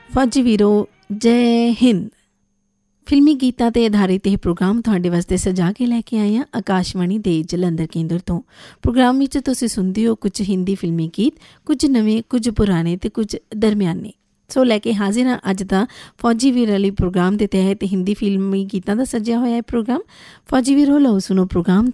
ਫੌਜੀ ਵੀਰੋ ਜੈ ਹਿੰਦ। ਫਿਲਮੀ ਗੀਤਾਂ 'ਤੇ ਆਧਾਰਿਤ ਇਹ ਪ੍ਰੋਗਰਾਮ ਤੁਹਾਡੇ ਵਾਸਤੇ ਸਜਾ ਕੇ ਲੈ ਕੇ ਆਏ ਹਾਂ ਆਕਾਸ਼ਵਾਣੀ ਦੇ ਜਲੰਧਰ ਕੇਂਦਰ ਤੋਂ। ਪ੍ਰੋਗਰਾਮ ਵਿੱਚ ਤੁਸੀਂ ਸੁਣਦੇ ਹੋ ਕੁਝ ਹਿੰਦੀ ਫਿਲਮੀ ਗੀਤ, ਕੁਝ ਨਵੇਂ, ਕੁਝ ਪੁਰਾਣੇ ਅਤੇ ਕੁਝ ਦਰਮਿਆਨੇ। ਸੋ ਲੈ ਕੇ ਹਾਜ਼ਰ ਹਾਂ ਅੱਜ ਦਾ ਫੌਜੀ ਵੀਰ ਵਾਲੀ ਪ੍ਰੋਗਰਾਮ ਦੇ ਤਹਿਤ ਹਿੰਦੀ ਫਿਲਮੀ ਗੀਤਾਂ ਦਾ ਸਜਿਆ ਹੋਇਆ ਹੈ ਪ੍ਰੋਗਰਾਮ। ਫੌਜੀ ਵੀਰੋ ਲਓ ਸੁਣੋ ਪ੍ਰੋਗਰਾਮ